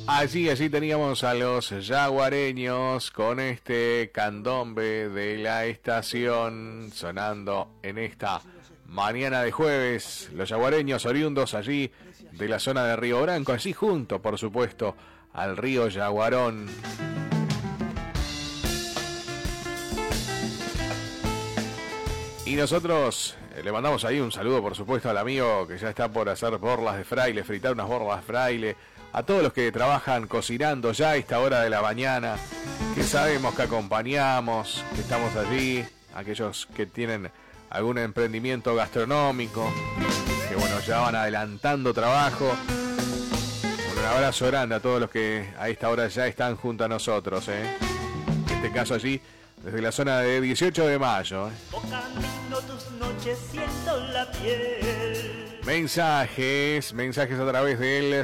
Allí teníamos a los yaguareños con este candombe de la estación sonando en esta mañana de jueves. Los yaguareños oriundos allí de la zona de Río Branco, allí junto, por supuesto, al río Yaguarón. Y nosotros le mandamos ahí un saludo, por supuesto, al amigo que ya está por hacer borlas de fraile, fritar unas borlas de fraile. A todos los que trabajan cocinando ya a esta hora de la mañana, que sabemos que acompañamos, que estamos allí, aquellos que tienen algún emprendimiento gastronómico, que bueno, ya van adelantando trabajo. Un abrazo grande a todos los que a esta hora ya están junto a nosotros, En este caso allí, desde la zona de 18 de mayo. Tus noches siento la piel. Mensajes a través del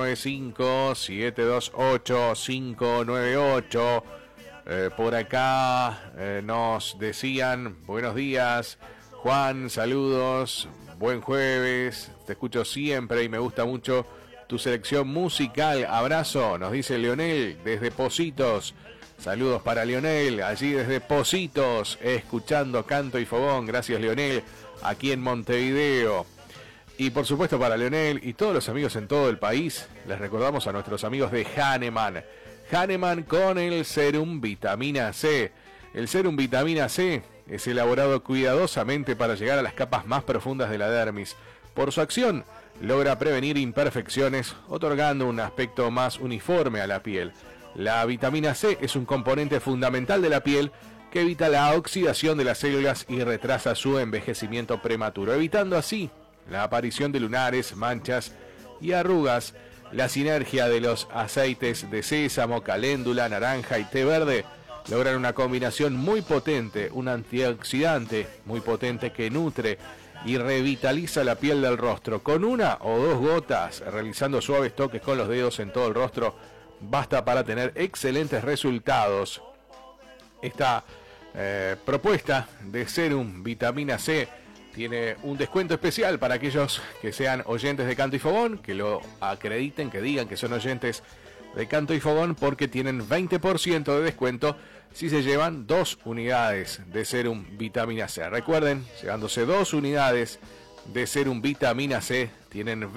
095-728-598. Por acá nos decían, buenos días, Juan, saludos, buen jueves, te escucho siempre y me gusta mucho tu selección musical. Abrazo, nos dice Leonel desde Positos. Saludos para Leonel, allí desde Positos, escuchando Canto y Fogón. Gracias, Leonel, aquí en Montevideo. Y por supuesto para Leonel y todos los amigos en todo el país, les recordamos a nuestros amigos de Hahnemann. Hahnemann con el Serum Vitamina C. El Serum Vitamina C es elaborado cuidadosamente para llegar a las capas más profundas de la dermis. Por su acción, logra prevenir imperfecciones, otorgando un aspecto más uniforme a la piel. La vitamina C es un componente fundamental de la piel que evita la oxidación de las células y retrasa su envejecimiento prematuro, evitando así la aparición de lunares, manchas y arrugas. La sinergia de los aceites de sésamo, caléndula, naranja y té verde logran una combinación muy potente, un antioxidante muy potente que nutre y revitaliza la piel del rostro. Con una o dos gotas, realizando suaves toques con los dedos en todo el rostro, basta para tener excelentes resultados. Esta propuesta de Serum Vitamina C tiene un descuento especial para aquellos que sean oyentes de Canto y Fogón, que lo acrediten, que digan que son oyentes de Canto y Fogón, porque tienen 20% de descuento si se llevan 2 unidades de Serum Vitamina C. Recuerden, llevándose 2 unidades de Serum Vitamina C, tienen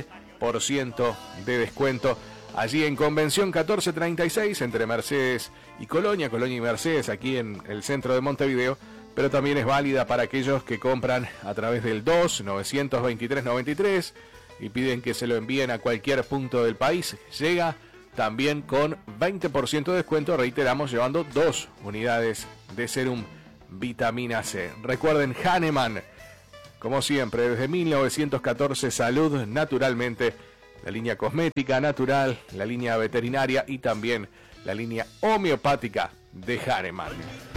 20% de descuento allí en Convención 1436, entre Mercedes y Colonia y Mercedes, aquí en el centro de Montevideo. Pero también es válida para aquellos que compran a través del 2-923-93 y piden que se lo envíen a cualquier punto del país. Llega también con 20% de descuento, reiteramos, llevando 2 unidades de Serum Vitamina C. Recuerden, Hahnemann, como siempre, desde 1914, salud naturalmente, la línea cosmética natural, la línea veterinaria y también la línea homeopática de Hahnemann.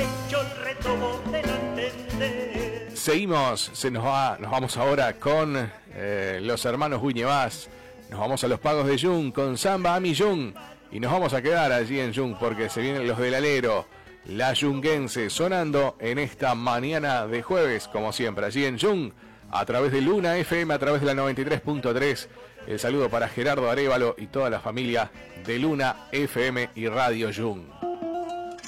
Seguimos, nos vamos ahora con los hermanos Guiñevás. Nos vamos a los Pagos de Jung con Samba Ami Jung. Y nos vamos a quedar allí en Jung porque se vienen los del Alero, la Yunguense, sonando en esta mañana de jueves, como siempre, allí en Jung, a través de Luna FM, a través de la 93.3. El saludo para Gerardo Arévalo y toda la familia de Luna FM y Radio Jung.